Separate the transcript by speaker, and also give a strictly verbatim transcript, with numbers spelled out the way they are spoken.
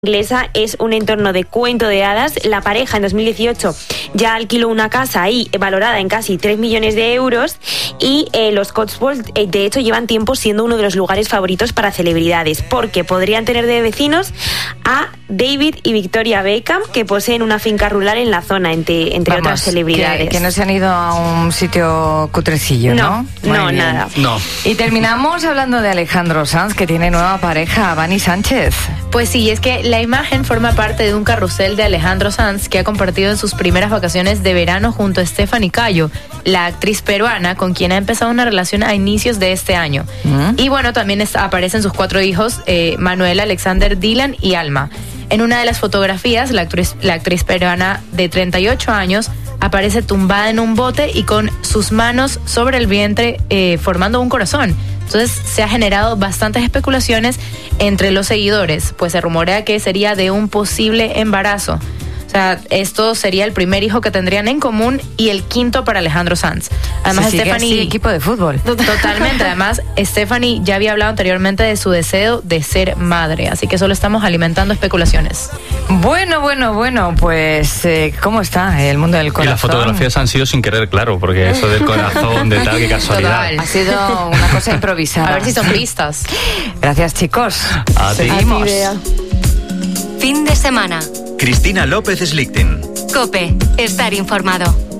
Speaker 1: Inglesa es un entorno de cuento de hadas. La pareja en dos mil dieciocho ya alquiló una casa ahí valorada en casi tres millones de euros y eh, los Cotswolds eh, de hecho llevan tiempo siendo uno de los lugares favoritos para celebridades, porque podrían tener de vecinos a David y Victoria Beckham, que poseen una finca rural en la zona, entre, entre
Speaker 2: Vamos,
Speaker 1: otras celebridades.
Speaker 2: Que, que no se han ido a un sitio cutrecillo, ¿no?
Speaker 1: No, no, nada.
Speaker 3: No.
Speaker 2: Y terminamos hablando de Alejandro Sanz, que tiene nueva pareja, Vani Sánchez.
Speaker 4: Pues sí, es que la imagen forma parte de un carrusel de Alejandro Sanz que ha compartido en sus primeras vacaciones de verano junto a Stephanie Cayo, la actriz peruana con quien ha empezado una relación a inicios de este año. ¿Mm? Y bueno, también está, aparecen sus cuatro hijos, eh, Manuel, Alexander, Dylan y Alma. En una de las fotografías, la actriz, la actriz peruana de treinta y ocho años aparece tumbada en un bote y con sus manos sobre el vientre eh, formando un corazón. Entonces se ha generado bastantes especulaciones entre los seguidores, pues se rumorea que sería de un posible embarazo. O sea, esto sería el primer hijo que tendrían en común y el quinto para Alejandro Sanz. Además,
Speaker 2: Se sigue
Speaker 4: Stephanie...
Speaker 2: así, equipo de fútbol.
Speaker 4: Totalmente. Además, Stephanie ya había hablado anteriormente de su deseo de ser madre. Así que solo estamos alimentando especulaciones.
Speaker 2: Bueno, bueno, bueno, pues eh, ¿cómo está el mundo del corazón?
Speaker 3: Y las fotografías han sido sin querer, claro, porque eso del corazón, de tal, qué casualidad.
Speaker 4: Total.
Speaker 2: Ha sido una cosa improvisada.
Speaker 4: A ver si son pistas.
Speaker 2: Gracias, chicos.
Speaker 3: A ti.
Speaker 2: Seguimos.
Speaker 5: Fin de semana.
Speaker 6: Cristina López Slichting.
Speaker 5: COPE. Estar informado.